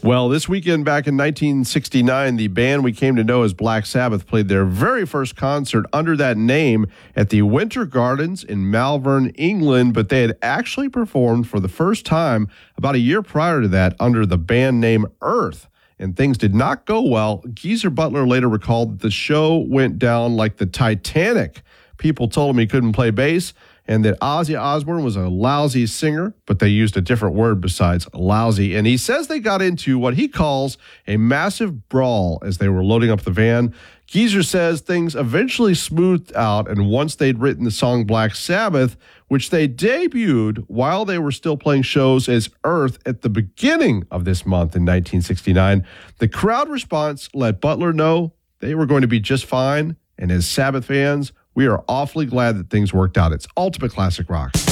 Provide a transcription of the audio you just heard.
Well, this weekend back in 1969, the band we came to know as Black Sabbath played their very first concert under that name at the Winter Gardens in Malvern, England, but they had actually performed for the first time about a year prior to that under the band name Earth, and things did not go well. Geezer Butler later recalled that the show went down like the Titanic. People told him he couldn't play bass, and that Ozzy Osbourne was a lousy singer, but they used a different word besides lousy. And he says they got into what he calls a massive brawl as they were loading up the van. Geezer says things eventually smoothed out, and once they'd written the song Black Sabbath, which they debuted while they were still playing shows as Earth at the beginning of this month in 1969, the crowd response let Butler know they were going to be just fine. And as Sabbath fans, we are awfully glad that things worked out. It's Ultimate Classic Rock.